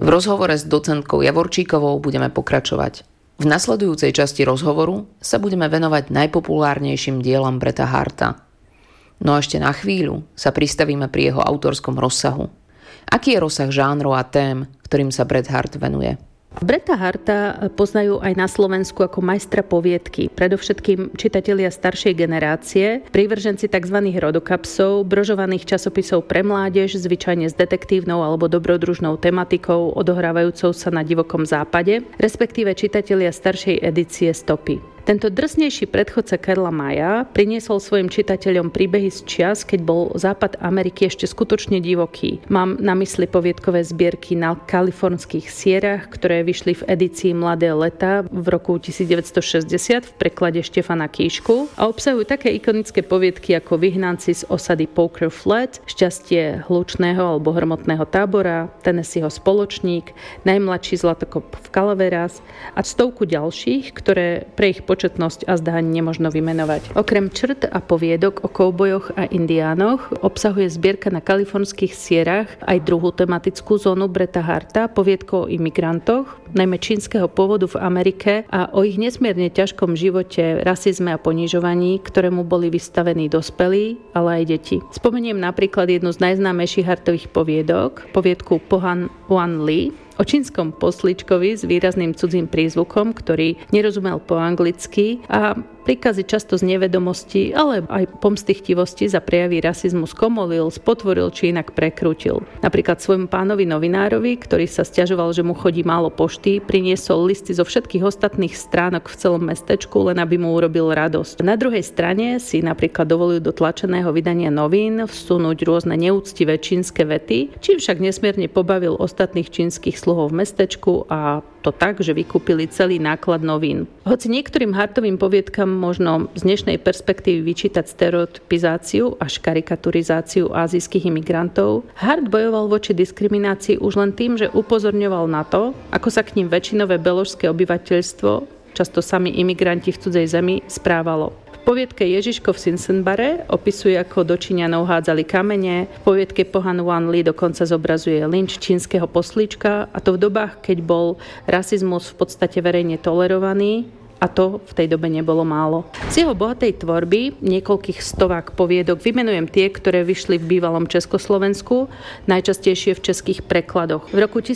V rozhovore s docentkou Javorčíkovou budeme pokračovať. V nasledujúcej časti rozhovoru sa budeme venovať najpopulárnejším dielam Breta Harta. No a ešte na chvíľu sa pristavíme pri jeho autorskom rozsahu. Aký je rozsah žánrov a tém, ktorým sa Bret Hart venuje? Breta Harta poznajú aj na Slovensku ako majstra poviedky, predovšetkým čitatelia staršej generácie, prívrženci tzv. Rodokapsov, brožovaných časopisov pre mládež, zvyčajne s detektívnou alebo dobrodružnou tematikou odohrávajúcou sa na divokom západe, respektíve čitatelia staršej edície Stopy. Tento drsnejší predchodca Karla Maya priniesol svojim čitateľom príbehy z čias, keď bol západ Ameriky ešte skutočne divoký. Mám na mysli poviedkové zbierky Na kalifornských sierach, ktoré vyšli v edícii Mladé leta v roku 1960 v preklade Štefana Kíšku a obsahujú také ikonické poviedky ako Vyhnanci z osady Poker Flat, Šťastie hlučného alebo hrmotného tábora, Tennesseeho spoločník, Najmladší zlatokop v Calaveras a stovku ďalších, ktoré pre ich početnosť a zdání nemožno vymenovať. Okrem črt a poviedok o koubojoch a indiánoch obsahuje zbierka Na kalifornských sierach aj druhú tematickú zónu Breta Harta, poviedku o imigrantoch, najmä čínskeho pôvodu v Amerike a o ich nesmierne ťažkom živote, rasizme a ponižovaní, ktorému boli vystavení dospelí, ale aj deti. Spomeniem napríklad jednu z najznámejších Hartových poviedok, poviedku Pohan Wan Li, o čínskom poslíčkovi s výrazným cudzím prízvukom, ktorý nerozumel po anglicky a príkazy často z nevedomosti, ale aj pomstychtivosti za prejavy rasizmu skomolil, spotvoril či inak prekrútil. Napríklad svojmu pánovi novinárovi, ktorý sa sťažoval, že mu chodí málo pošty, priniesol listy zo všetkých ostatných stránok v celom mestečku, len aby mu urobil radosť. Na druhej strane si napríklad dovolujú do tlačeného vydania novín vsunúť rôzne neúctivé čínske vety, čím však nesmierne pobavil ostatných čínskych sluhov v mestečku a to tak, že vykúpili celý náklad novín. Hoci niektorým Hartovým poviedkam možno z dnešnej perspektívy vyčítať stereotypizáciu až karikaturizáciu ázijských imigrantov, Hart bojoval voči diskriminácii už len tým, že upozorňoval na to, ako sa k ním väčšinové beložské obyvateľstvo, často sami imigranti v cudzej zemi, správalo. V poviedke Ježiško v Sinsenbare opisuje, ako do Číňanov hádzali kamene, v poviedke Pohan Wan Li dokonca zobrazuje lynč čínskeho poslíčka, a to v dobách, keď bol rasizmus v podstate verejne tolerovaný, a to v tej dobe nebolo málo. Z jeho bohatej tvorby, niekoľkých stovák poviedok, vymenujem tie, ktoré vyšli v bývalom Československu, najčastejšie v českých prekladoch. V roku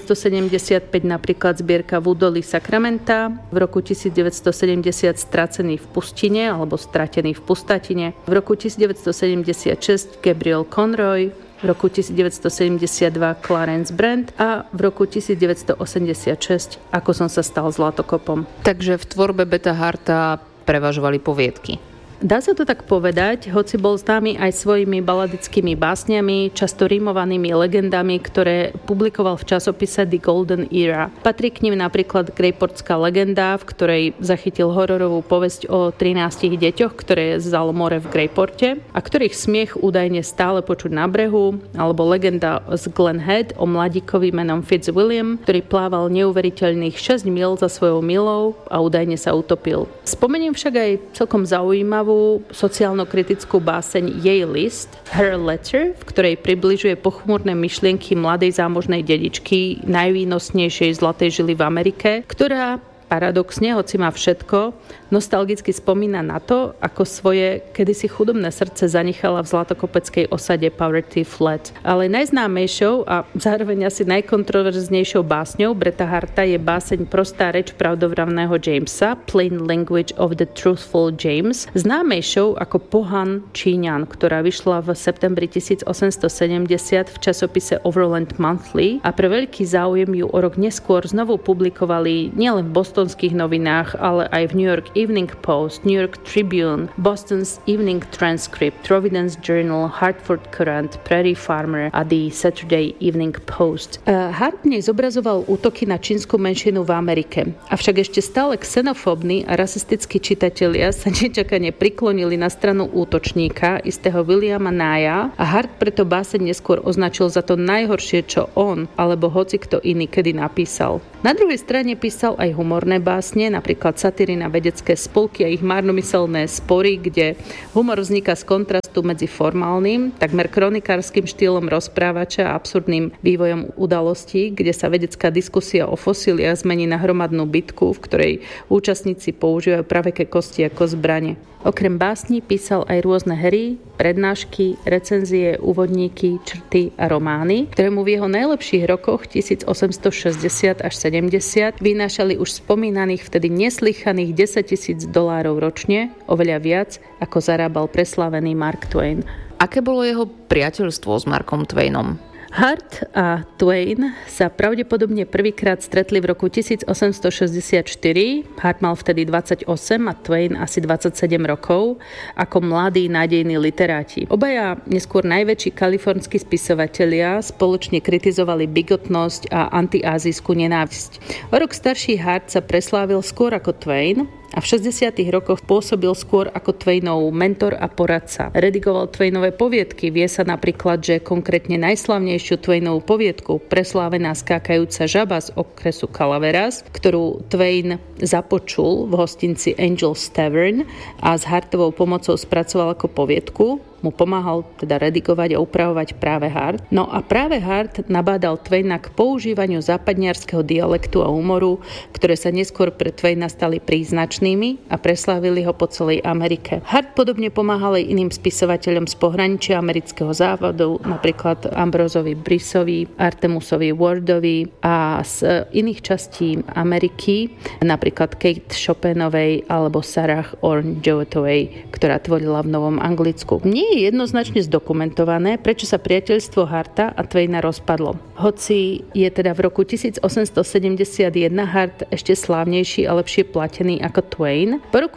1975 napríklad zbierka Vudoli Sakramenta, v roku 1970 Stracený v pustine alebo Stratený v pustatine, v roku 1976 Gabriel Conroy, v roku 1972 Clarence Brand a v roku 1986 Ako som sa stal zlatokopom. Takže v tvorbe Breta Harta prevažovali poviedky. Dá sa to tak povedať, hoci bol známy aj svojimi baladickými básniami, často rímovanými legendami, ktoré publikoval v časopise The Golden Era. Patrí k nim napríklad Greyportská legenda, v ktorej zachytil hororovú povesť o 13 deťoch, ktoré vzalo more v Greyporte a ktorých smiech údajne stále počuť na brehu, alebo legenda z Glen Head o mladíkovi menom Fitzwilliam, ktorý plával neuveriteľných 6 mil za svojou milou a údajne sa utopil. Spomeniem však aj celkom zaujímavú sociálno-kritickú báseň Jej list, Her letter, v ktorej približuje pochmúrne myšlienky mladej zámožnej dedičky, najvýnosnejšej zlatej žily v Amerike, ktorá paradoxne, hoci má všetko, nostalgicky spomína na to, ako svoje kedysi chudobné srdce zanechala v zlatokopeckej osade Poverty Flat. Ale najznámejšou a zároveň asi najkontroverznejšou básňou Breta Harta je báseň Prostá reč pravdovravného Jamesa, Plain Language of the Truthful James, známejšou ako Pohan Číňan, ktorá vyšla v septembri 1870 v časopise Overland Monthly a pre veľký záujem ju o rok neskôr znovu publikovali nielen v bostonských novinách, ale aj v New York Evening Post, New York Tribune, Boston's Evening Transcript, Providence Journal, Hartford Courant, Prairie Farmer a The Saturday Evening Post. Hart v nej zobrazoval útoky na čínsku menšinu v Amerike. Avšak ešte stále xenofóbni a rasistickí čitatelia sa nečakane priklonili na stranu útočníka, istého Williama Naya, a Hart preto báseň neskôr označil za to najhoršie, čo on alebo hoci kto iný kedy napísal. Na druhej strane písal aj humor humorné básne, napríklad satíry na vedecké spolky a ich márnomyselné spory, kde humor vzniká z kontrastu medzi formálnym, takmer kronikárskym štýlom rozprávača a absurdným vývojom udalostí, kde sa vedecká diskusia o fosíliách zmení na hromadnú bitku, v ktorej účastníci používajú praveké kosti ako zbrane. Okrem básni písal aj rôzne hry, prednášky, recenzie, úvodníky, črty a romány, ktoré mu v jeho najlepších rokoch 1860 až 70 vynášali už spomínaných vtedy neslychaných $10,000 ročne, oveľa viac, ako zarábal preslávený Mark Twain. Aké bolo jeho priateľstvo s Markom Twainom? Hart a Twain sa pravdepodobne prvýkrát stretli v roku 1864. Hart mal vtedy 28 a Twain asi 27 rokov ako mladí nádejní literáti. Obaja neskôr najväčší kalifornskí spisovatelia spoločne kritizovali bigotnosť a antiázijskú nenávisť. O rok starší Hart sa preslávil skôr ako Twain a v 60. rokoch pôsobil skôr ako Twainov mentor a poradca. Redigoval Twainové poviedky. Vie sa napríklad, že konkrétne najslavnejšiu Twainovú poviedku Preslávená skákajúca žaba z okresu Calaveras, ktorú Twain započul v hostinci Angel's Tavern a s Hartovou pomocou spracoval ako poviedku, mu pomáhal teda redigovať a upravovať práve Hart. No a práve Hart nabádal Twaina k používaniu západniarskeho dialektu a humoru, ktoré sa neskôr pre Twaina stali príznačnými a preslávili ho po celej Amerike. Hart podobne pomáhal aj iným spisovateľom z pohraničia amerického závodu, napríklad Ambroseovi Brissovi, Artemusovi Wardovi a z iných častí Ameriky, napríklad Kate Chopinovej alebo Sarah Orne Jewettovej, ktorá tvorila v Novom Anglicku. Nie je jednoznačne zdokumentované, prečo sa priateľstvo Harta a Twaina rozpadlo. Hoci je teda v roku 1871 Hart ešte slávnejší a lepšie platený ako Twain, po roku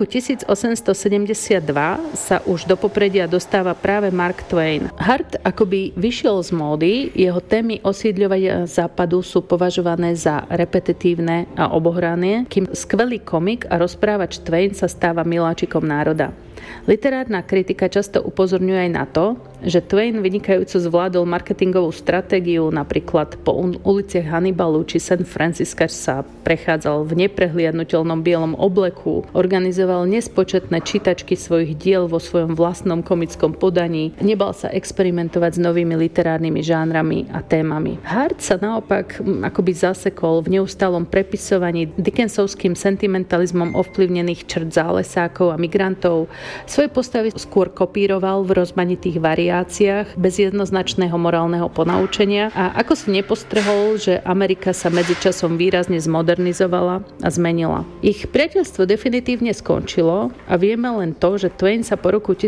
1872 sa už do popredia dostáva práve Mark Twain. Hart akoby vyšiel z módy, jeho témy osídľovania západu sú považované za repetitívne a obohrané, kým skvelý komik a rozprávač Twain sa stáva miláčikom národa. Literárna kritika často upozorňuje aj na to, že Twain vynikajúco zvládol marketingovú stratégiu, napríklad po uliciach Hannibalu či San Francisca sa prechádzal v neprehliadnutelnom bielom obleku, organizoval nespočetné čítačky svojich diel vo svojom vlastnom komickom podaní, nebal sa experimentovať s novými literárnymi žánrami a témami. Hart sa naopak akoby zasekol v neustálom prepisovaní Dickensovským sentimentalizmom ovplyvnených črt zálesákov a migrantov. Svoje postavy skôr kopíroval v rozmanitých variáciách bez jednoznačného morálneho ponaučenia a ako si nepostrehol, že Amerika sa medzičasom výrazne zmodernizovala a zmenila. Ich priateľstvo definitívne skončilo a vieme len to, že Twain sa po roku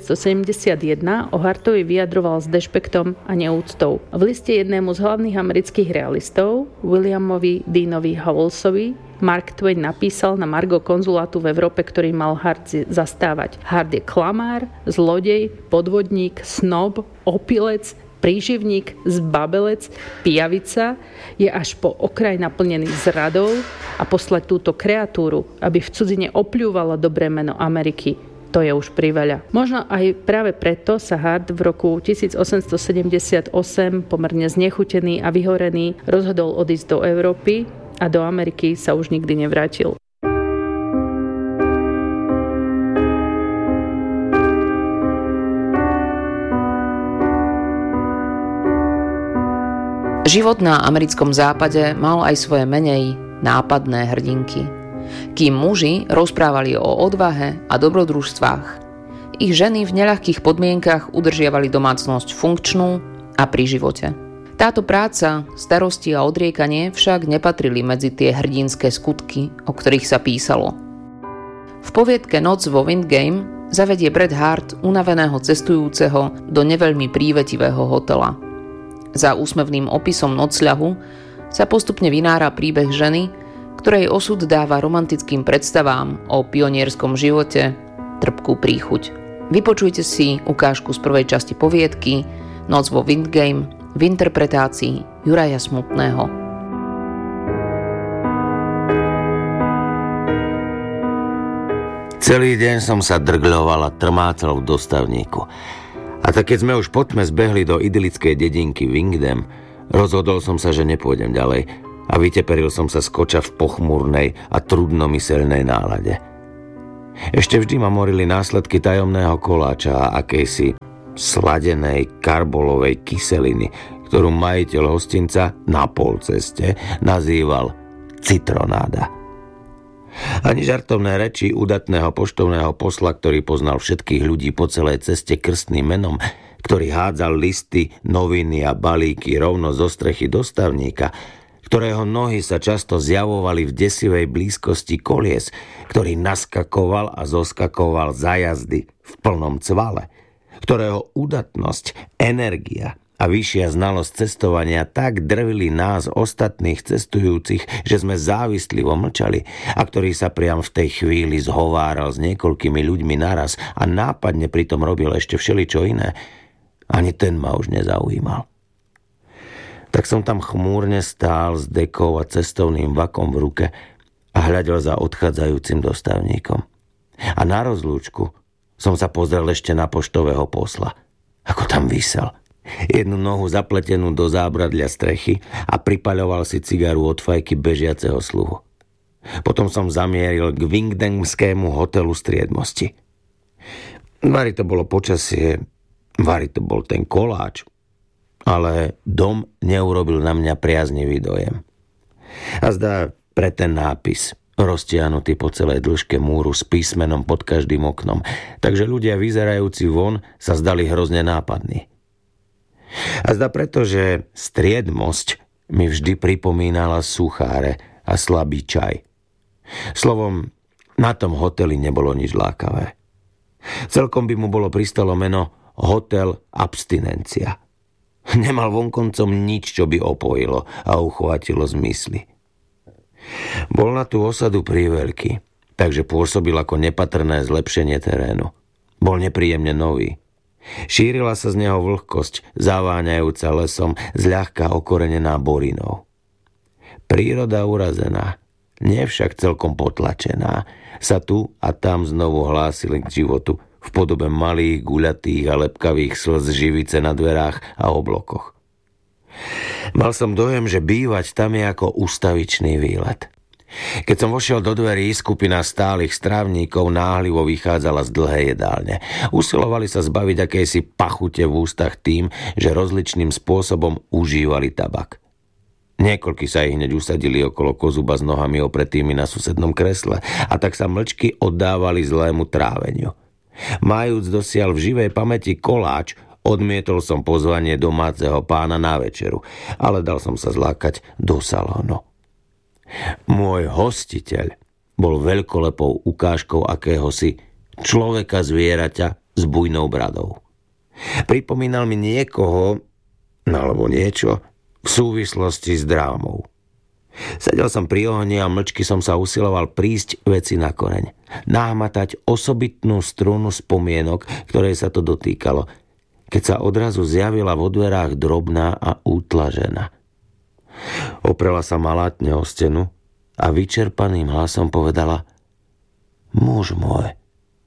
1971 o Hartovi vyjadroval s dešpektom a neúctou. V liste jednému z hlavných amerických realistov, Williamovi Deanovi Howellsovi, Mark Twain napísal na margo konzulátu v Európe, ktorý mal Hart zastávať. Hart je klamár, zlodej, podvodník, snob, opilec, príživník, zbabelec, pijavica, je až po okraj naplnený zradou a poslať túto kreatúru, aby v cudzine opľúvala dobré meno Ameriky, to je už priveľa. Možno aj práve preto sa Hart v roku 1878 pomerne znechutený a vyhorený rozhodol odísť do Európy a do Ameriky sa už nikdy nevrátil. Život na americkom západe mal aj svoje menej nápadné hrdinky. Kým muži rozprávali o odvahe a dobrodružstvách, ich ženy v neľahkých podmienkach udržiavali domácnosť funkčnú a pri živote. Táto práca, starosti a odriekanie však nepatrili medzi tie hrdinské skutky, o ktorých sa písalo. V poviedke Noc vo Windgame zavedie Bret Hart unaveného cestujúceho do neveľmi prívetivého hotela. Za úsmevným opisom nocľahu sa postupne vynára príbeh ženy, ktorej osud dáva romantickým predstavám o pionierskom živote trpkú príchuť. Vypočujte si ukážku z prvej časti poviedky Noc vo Windgame v interpretácii Juraja Smutného. Celý deň som sa drgľoval a trmácal v dostavníku. A tak keď sme už po tme zbehli do idylickej dedinky Windgame, rozhodol som sa, že nepôjdem ďalej. a vyteperil som sa z koča v pochmúrnej a trudnomyselnej nálade. Ešte vždy ma morili následky tajomného koláča a akejsi sladenej karbolovej kyseliny, ktorú majiteľ hostinca na polceste nazýval citronáda. Ani žartovné reči udatného poštovného posla, ktorý poznal všetkých ľudí po celej ceste krstným menom, ktorý hádzal listy, noviny a balíky rovno zo strechy dostavníka, ktorého nohy sa často zjavovali v desivej blízkosti kolies, ktorý naskakoval a zoskakoval za jazdy v plnom cvale, ktorého udatnosť, energia a vyššia znalosť cestovania tak drvili nás ostatných cestujúcich, že sme závislivo mlčali, a ktorý sa priam v tej chvíli zhováral s niekoľkými ľuďmi naraz a nápadne pritom robil ešte všeličo iné, ani ten ma už nezaujímal. Tak som tam chmúrne stál s dekou a cestovným vakom v ruke a hľadel za odchádzajúcim dostavníkom. A na rozlúčku som sa pozrel ešte na poštového posla, ako tam visel. Jednu nohu zapletenú do zábradlia strechy a pripaľoval si cigaru od fajky bežiaceho sluhu. Potom som zamieril k Wingdamskému hotelu Striedmosti. Vari to bolo počasie, vari to bol ten koláč, ale dom neurobil na mňa priaznivý dojem. A zdá pre ten nápis, roztiahnutý po celej dĺžke múru s písmenom pod každým oknom, takže ľudia vyzerajúci von sa zdali hrozne nápadní. A zdá preto, že Striedmosť mi vždy pripomínala sucháre a slabý čaj. Slovom, na tom hoteli nebolo nič lákavé. Celkom by mu bolo pristalo meno Hotel Abstinencia. Nemal vonkoncom nič, čo by opojilo a uchvátilo zmysly. Bol na tú osadu priveľký, takže pôsobil ako nepatrné zlepšenie terénu. Bol nepríjemne nový. Šírila sa z neho vlhkosť, zaváňajúca lesom, zľahka okorenená borinou. Príroda urazená, nie však celkom potlačená, sa tu a tam znovu hlásili k životu v podobe malých, guľatých a lepkavých slz živice na dverách a oblokoch. Mal som dojem, že bývať tam je ako ustavičný výlet. Keď som vošiel do dverí, skupina stálych strávníkov náhlivo vychádzala z dlhej jedálne. Usilovali sa zbaviť akejsi pachute v ústach tým, že rozličným spôsobom užívali tabak. Niekoľkí sa ich hneď usadili okolo kozuba s nohami opretými na susednom kresle a tak sa mlčky oddávali zlému tráveniu. Majúc dosiaľ v živej pamäti koláč, odmietol som pozvanie domáceho pána na večeru, ale dal som sa zlákať do salónu. Môj hostiteľ bol veľkolepou ukážkou akéhosi človeka zvieraťa s bujnou bradou. Pripomínal mi niekoho, alebo niečo, v súvislosti s drámou. Sedel som pri ohni a mlčky som sa usiloval prísť veci na koreň. Nahmatať osobitnú strunu spomienok, ktorej sa to dotýkalo, keď sa odrazu zjavila vo dverách drobná a útlažená. Oprela sa malátne o stenu a vyčerpaným hlasom povedala: Muž môj.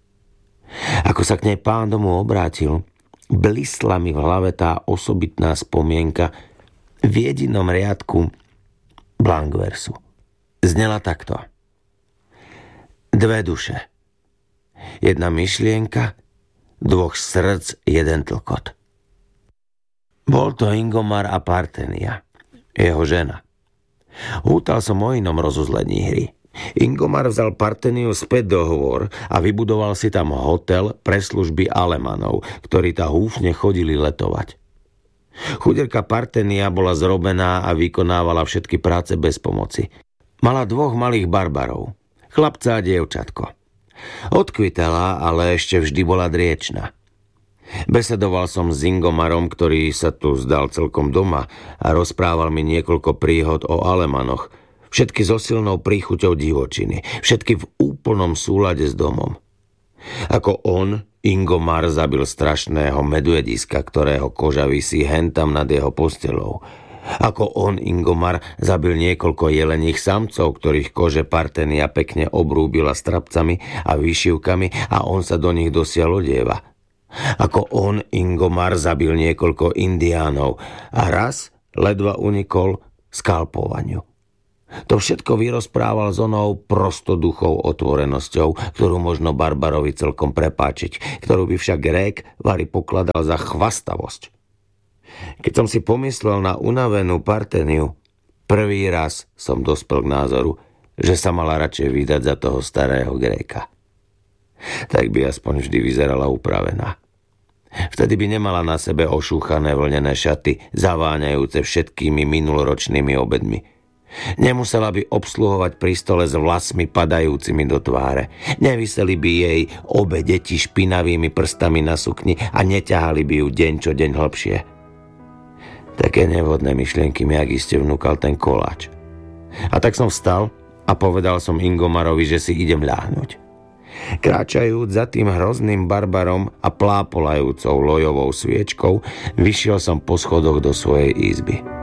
Ako sa k nej pán domu obrátil, blistla mi v hlave tá osobitná spomienka v jedinom riadku blankversu. Znela takto: Dve duše, jedna myšlienka, dvoch srdc, jeden tlkot. Bol to Ingomar a Partenia, jeho žena. Hútal som o inom rozuzlení hry. Ingomar vzal Parteniu späť do hôr a vybudoval si tam hotel pre služby Alemanov, ktorí tá húfne chodili letovať. Chuderka Partenia bola zrobená a vykonávala všetky práce bez pomoci. Mala dvoch malých barbarov, chlapca a dievčatko. Odkvitala, ale ešte vždy bola driečna. Besedoval som s Ingomarom, ktorý sa tu zdal celkom doma, a rozprával mi niekoľko príhod o Alemanoch, všetky so silnou príchuťou divočiny, všetky v úplnom súlade s domom. Ako on, Ingomar, zabil strašného medvediska, ktorého koža visí hentam nad jeho postelou. Ako on, Ingomar, zabil niekoľko jelených samcov, ktorých kože Partenia pekne obrúbila strapcami a výšivkami a on sa do nich dosiaľ odieva. Ako on, Ingomar, zabil niekoľko indiánov a raz ledva unikol skalpovaniu. To všetko vyrozprával s onou prostoduchou otvorenosťou, ktorú možno Barbarovi celkom prepáčiť, ktorú by však Grék vari pokladal za chvastavosť. Keď som si pomyslel na unavenú Parteniu, prvý raz som dospel k názoru, že sa mala radšej vydať za toho starého Gréka. Tak by aspoň vždy vyzerala upravená. Vtedy by nemala na sebe ošúchané vlnené šaty, zaváňajúce všetkými minuloročnými obedmi. Nemusela by obsluhovať pri stole s vlasmi padajúcimi do tváre. Neviseli by jej obe deti špinavými prstami na sukni a neťahali by ju deň čo deň hlbšie. Také nevhodné myšlienky mi ak iste vnúkal ten koláč. A tak som vstal a povedal som Ingomarovi, že si idem ľahnuť. Kráčajúc za tým hrozným barbarom a plápolajúcou lojovou sviečkou, vyšiel som po schodoch do svojej izby.